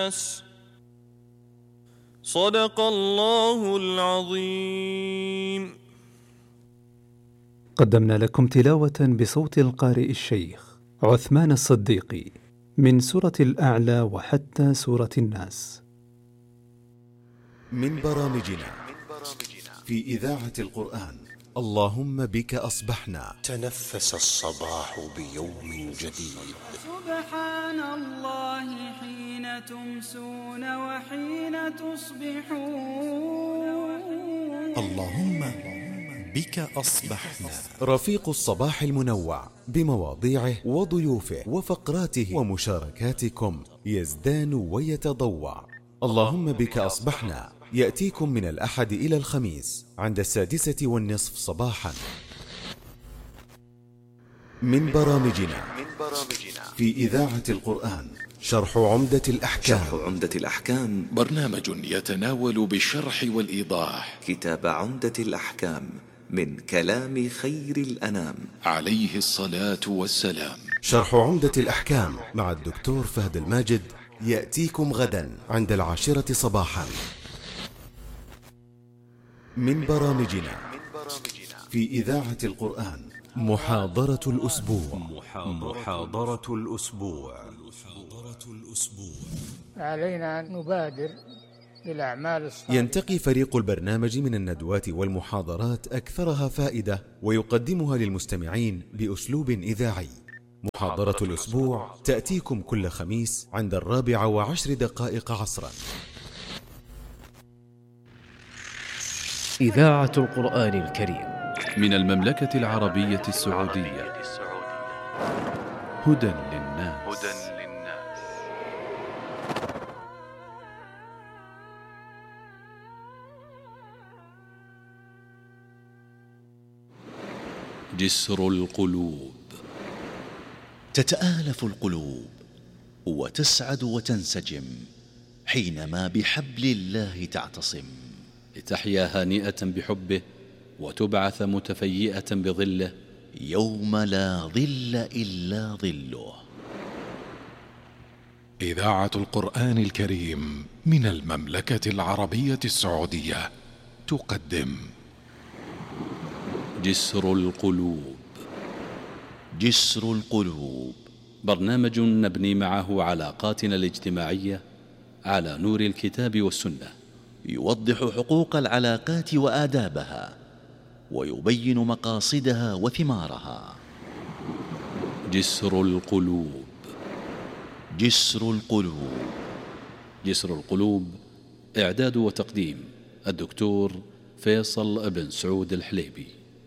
صدق الله العظيم. قدمنا لكم تلاوة بصوت القارئ الشيخ عثمان الصديقي من سورة الأعلى وحتى سورة الناس. من برامجنا في إذاعة القرآن اللهم بك أصبحنا. تنفس الصباح بيوم جديد. سبحان الله حين تمسون وحين تصبحون. اللهم بك أصبحنا. رفيق الصباح المنوع بمواضيعه وضيوفه وفقراته ومشاركاتكم يزدان ويتضوع. اللهم بك أصبحنا يأتيكم من الأحد إلى الخميس عند 6:30 صباحا. من برامجنا في إذاعة القرآن شرح عمدة الأحكام. برنامج يتناول بالشرح والإيضاح كتاب عمدة الأحكام من كلام خير الأنام عليه الصلاة والسلام. شرح عمدة الأحكام مع الدكتور فهد الماجد يأتيكم غدا عند 10 صباحا. من برامجنا في إذاعة القرآن محاضرة الأسبوع. علينا أن نبادر بالأعمال الصالحة. ينتقي فريق البرنامج من الندوات والمحاضرات أكثرها فائدة ويقدمها للمستمعين بأسلوب إذاعي. محاضرة الأسبوع تأتيكم كل خميس عند 4:10 عصرا. إذاعة القرآن الكريم من المملكة العربية السعودية. هدى للناس. جسر القلوب. تتآلف القلوب وتسعد وتنسجم حينما بحبل الله تعتصم، لتحيا هانئة بحبه وتبعث متفيئة بظله يوم لا ظل إلا ظله. إذاعة القرآن الكريم من المملكة العربية السعودية تقدم جسر القلوب. جسر القلوب برنامج نبني معه علاقاتنا الاجتماعية على نور الكتاب والسنة، يوضح حقوق العلاقات وآدابها ويبين مقاصدها وثمارها. جسر القلوب. جسر القلوب. جسر القلوب إعداد وتقديم الدكتور فيصل بن سعود الحليبي.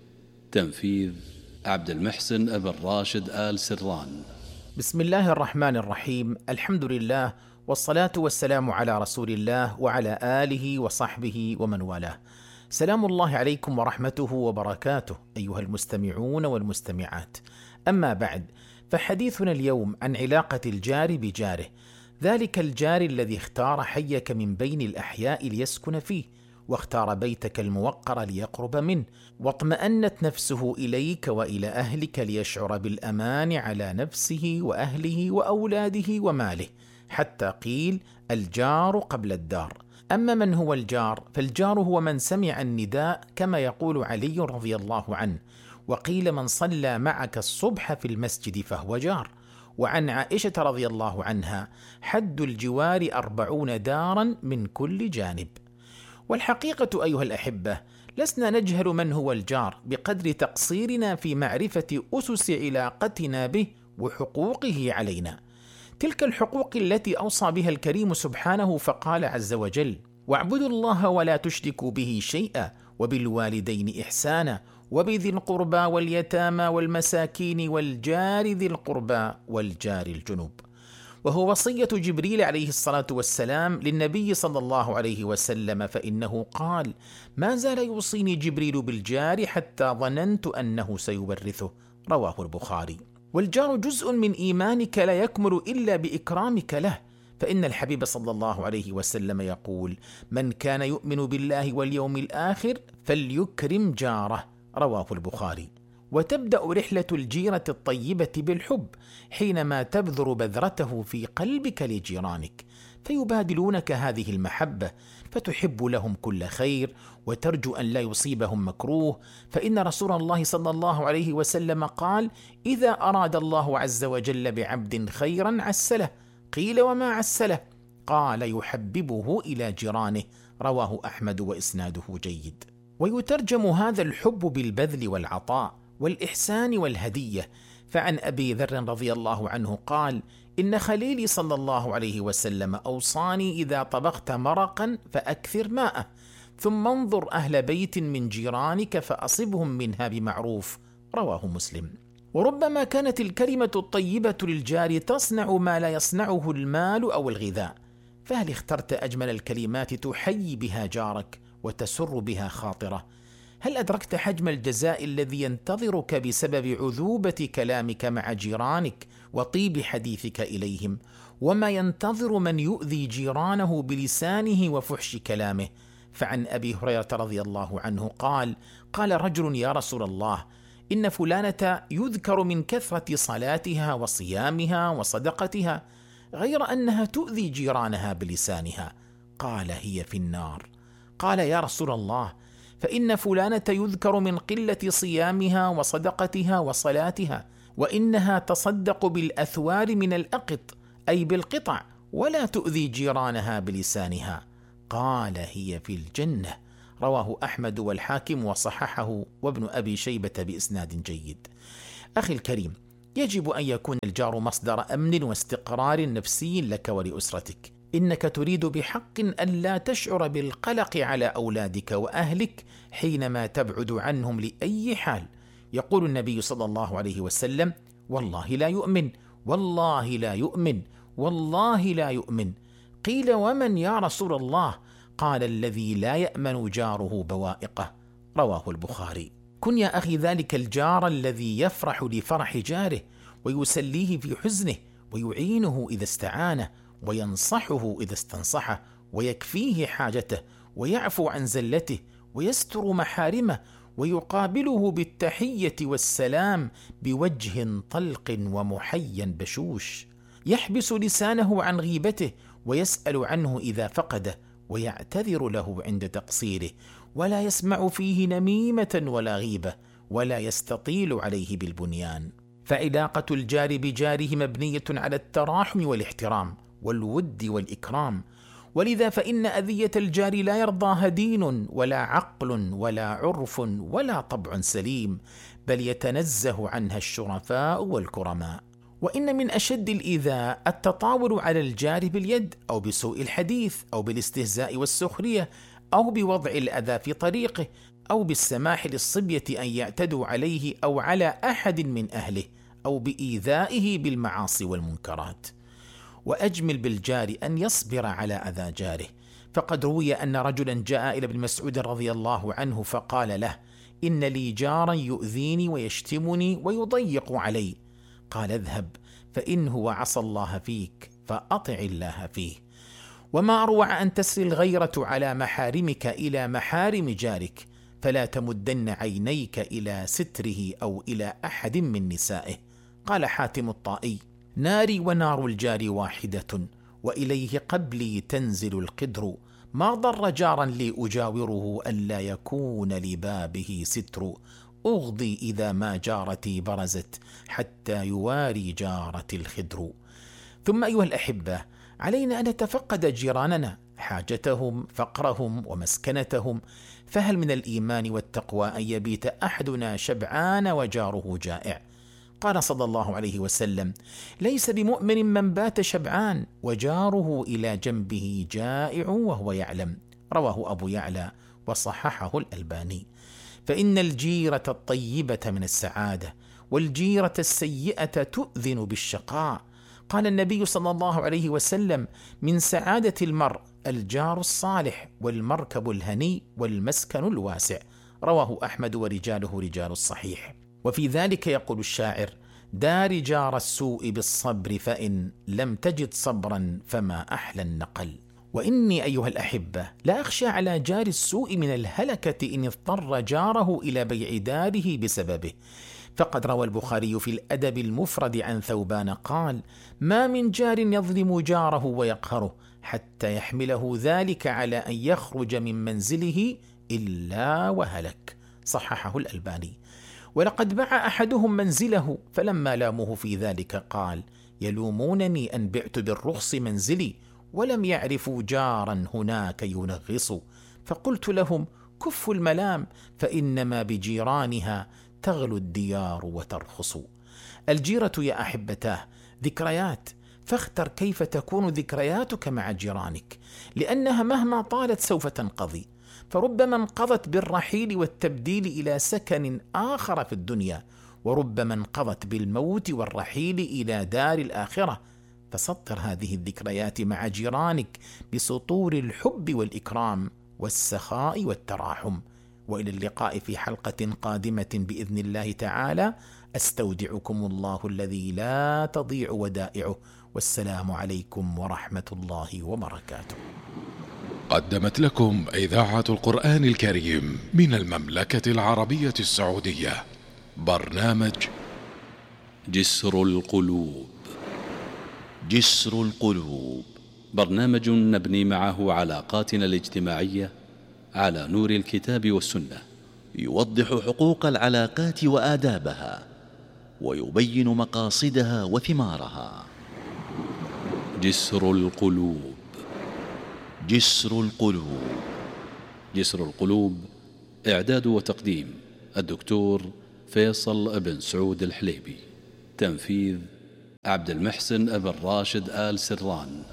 تنفيذ عبد المحسن ابن راشد آل سران. بسم الله الرحمن الرحيم. الحمد لله والصلاة والسلام على رسول الله وعلى آله وصحبه ومن والاه. سلام الله عليكم ورحمته وبركاته أيها المستمعون والمستمعات. أما بعد، فحديثنا اليوم عن علاقة الجار بجاره، ذلك الجار الذي اختار حيك من بين الأحياء ليسكن فيه، واختار بيتك الموقر ليقرب منه، واطمأنت نفسه إليك وإلى أهلك ليشعر بالأمان على نفسه وأهله وأولاده وماله، حتى قيل الجار قبل الدار. أما من هو الجار؟ فالجار هو من سمع النداء كما يقول علي رضي الله عنه، وقيل من صلى معك الصبح في المسجد فهو جار. وعن عائشة رضي الله عنها: حد الجوار 40 دارا من كل جانب. والحقيقة أيها الأحبة، لسنا نجهل من هو الجار بقدر تقصيرنا في معرفة أسس علاقتنا به وحقوقه علينا. تلك الحقوق التي أوصى بها الكريم سبحانه فقال عز وجل: واعبدوا الله ولا تشركوا به شيئا وبالوالدين إحسانا وبذي القربى واليتامى والمساكين والجار ذي القربى والجار الجنوب. وهو وصية جبريل عليه الصلاة والسلام للنبي صلى الله عليه وسلم، فإنه قال: ما زال يوصيني جبريل بالجار حتى ظننت أنه سيورثه، رواه البخاري. والجار جزء من إيمانك لا يكمل إلا بإكرامك له، فإن الحبيب صلى الله عليه وسلم يقول: من كان يؤمن بالله واليوم الآخر فليكرم جاره، رواه البخاري. وتبدأ رحلة الجيرة الطيبة بالحب حينما تبذر بذرته في قلبك لجيرانك، فيبادلونك هذه المحبة، فتحب لهم كل خير وترجو أن لا يصيبهم مكروه، فإن رسول الله صلى الله عليه وسلم قال: إذا أراد الله عز وجل بعبد خيرا عسله. قيل: وما عسله؟ قال: يحببه إلى جيرانه. رواه أحمد وإسناده جيد. ويترجم هذا الحب بالبذل والعطاء والإحسان والهدية. فعن أبي ذر رضي الله عنه قال: إن خليلي صلى الله عليه وسلم أوصاني إذا طبخت مرقا فأكثر ماءه، ثم انظر أهل بيت من جيرانك فأصبهم منها بمعروف. رواه مسلم. وربما كانت الكلمة الطيبة للجار تصنع ما لا يصنعه المال أو الغذاء، فهل اخترت أجمل الكلمات تحيي بها جارك وتسر بها خاطره؟ هل أدركت حجم الجزاء الذي ينتظرك بسبب عذوبة كلامك مع جيرانك وطيب حديثك إليهم، وما ينتظر من يؤذي جيرانه بلسانه وفحش كلامه؟ فعن أبي هريرة رضي الله عنه قال: قال رجل: يا رسول الله، إن فلانة يذكر من كثرة صلاتها وصيامها وصدقتها، غير أنها تؤذي جيرانها بلسانها. قال: هي في النار. قال: يا رسول الله، فإن فلانة يذكر من قلة صيامها وصدقتها وصلاتها، وإنها تصدق بالأثوار من الأقط، أي بالقطع، ولا تؤذي جيرانها بلسانها. قال: هي في الجنة. رواه أحمد والحاكم وصححه وابن أبي شيبة بإسناد جيد. أخي الكريم، يجب أن يكون الجار مصدر أمن واستقرار نفسي لك ولأسرتك. إنك تريد بحق أن لا تشعر بالقلق على أولادك وأهلك حينما تبعد عنهم لأي حال. يقول النبي صلى الله عليه وسلم: والله لا يؤمن، والله لا يؤمن، والله لا يؤمن. قيل: ومن يا رسول الله؟ قال: الذي لا يأمن جاره بوائقه. رواه البخاري. كن يا أخي ذلك الجار الذي يفرح لفرح جاره، ويسليه في حزنه، ويعينه إذا استعانه، وينصحه إذا استنصحه، ويكفيه حاجته، ويعفو عن زلته، ويستر محارمه، ويقابله بالتحية والسلام بوجه طلق ومحيا بشوش، يحبس لسانه عن غيبته، ويسأل عنه إذا فقده، ويعتذر له عند تقصيره، ولا يسمع فيه نميمة ولا غيبة، ولا يستطيل عليه بالبنيان. فعلاقة الجار بجاره مبنية على التراحم والاحترام والود والإكرام، ولذا فإن أذية الجار لا يرضاها دين ولا عقل ولا عرف ولا طبع سليم، بل يتنزه عنها الشرفاء والكرماء. وإن من أشد الإيذاء التطاول على الجار باليد، أو بسوء الحديث، أو بالاستهزاء والسخرية، أو بوضع الأذى في طريقه، أو بالسماح للصبية أن يعتدوا عليه أو على أحد من أهله، أو بإيذائه بالمعاصي والمنكرات. وأجمل بالجار أن يصبر على أذى جاره، فقد روي أن رجلا جاء إلى ابن مسعود رضي الله عنه فقال له: إن لي جارا يؤذيني ويشتمني ويضيق علي. قال: اذهب فإنه عصى الله فيك فأطع الله فيه. وما أروع أن تسري الغيرة على محارمك إلى محارم جارك، فلا تمدن عينيك إلى ستره أو إلى أحد من نسائه. قال حاتم الطائي: ناري ونار الجار واحدة، وإليه قبلي تنزل القدر، ما ضر جارا لي أجاوره ألا يكون لبابه ستر، أغضي إذا ما جارتي برزت حتى يواري جارتي الخدر. ثم أيها الأحبة، علينا أن نتفقد جيراننا، حاجتهم، فقرهم، ومسكنتهم. فهل من الإيمان والتقوى أن يبيت أحدنا شبعان وجاره جائع؟ قال صلى الله عليه وسلم: ليس بمؤمن من بات شبعان وجاره إلى جنبه جائع وهو يعلم. رواه أبو يعلى وصححه الألباني. فإن الجيرة الطيبة من السعادة، والجيرة السيئة تؤذن بالشقاء. قال النبي صلى الله عليه وسلم: من سعادة المرء الجار الصالح، والمركب الهني، والمسكن الواسع. رواه أحمد ورجاله رجال الصحيح. وفي ذلك يقول الشاعر: دار جار السوء بالصبر، فإن لم تجد صبرا فما أحلى النقل. وإني أيها الأحبة لا أخشى على جار السوء من الهلكة إن اضطر جاره إلى بيع داره بسببه. فقد روى البخاري في الأدب المفرد عن ثوبان قال: ما من جار يظلم جاره ويقهره حتى يحمله ذلك على أن يخرج من منزله إلا وهلك. صححه الألباني. ولقد باع أحدهم منزله، فلما لاموه في ذلك قال: يلومونني أن بعت بالرخص منزلي ولم يعرفوا جارا هناك ينغص. فقلت لهم: كفوا الملام، فإنما بجيرانها تغلو الديار وترخص. الجيرة يا أحبتاه ذكريات، فاختر كيف تكون ذكرياتك مع جيرانك، لأنها مهما طالت سوف تنقضي، فربما انقضت بالرحيل والتبديل إلى سكن آخر في الدنيا، وربما انقضت بالموت والرحيل إلى دار الآخرة. فسطر هذه الذكريات مع جيرانك بسطور الحب والإكرام والسخاء والتراحم. وإلى اللقاء في حلقة قادمة بإذن الله تعالى. أستودعكم الله الذي لا تضيع ودائعه، والسلام عليكم ورحمة الله وبركاته. قدمت لكم إذاعة القرآن الكريم من المملكة العربية السعودية برنامج جسر القلوب. جسر القلوب، برنامج نبني معه علاقاتنا الاجتماعية على نور الكتاب والسنة، يوضح حقوق العلاقات وآدابها، ويبين مقاصدها وثمارها. جسر القلوب. جسر القلوب. جسر القلوب، إعداد وتقديم الدكتور فيصل بن سعود الحليبي، تنفيذ عبد المحسن بن راشد آل سران.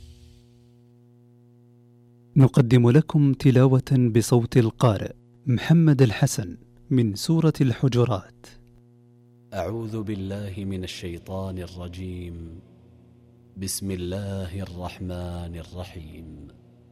نقدم لكم تلاوة بصوت القارئ محمد الحسن من سورة الحجرات. أعوذ بالله من الشيطان الرجيم. بسم الله الرحمن الرحيم.